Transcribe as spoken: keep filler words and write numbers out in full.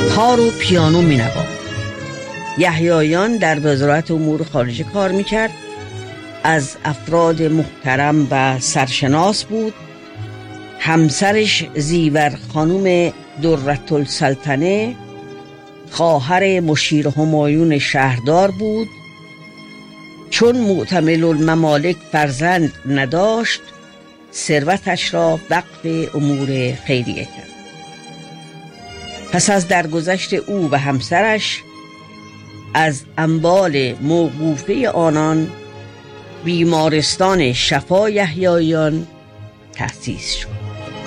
تار و پیانو می نواخت. یحیاییان در وزارت امور خارجه کار می کرد. از افراد محترم و سرشناس بود. همسرش زیور خانم درةالسلطنه خواهر مشیر همایون شهردار بود. چون معتمل الممالک فرزند نداشت، ثروتش را وقف امور خیریه کرد. پس از درگذشت او و همسرش، از اموال موقوفه آنان بیمارستان شفا یحیاییان تأسیس شد.